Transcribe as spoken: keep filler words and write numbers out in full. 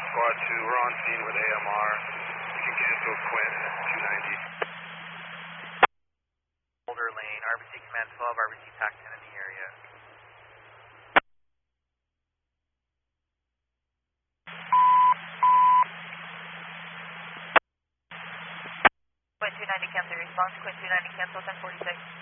Squad two, we're on scene with A M R. You can cancel Quinn at two ninety. Boulder Lane, R B C Command twelve, R B C TAC ten in the area. Quinn two ninety cancel response, Quinn two ninety cancel ten forty-six.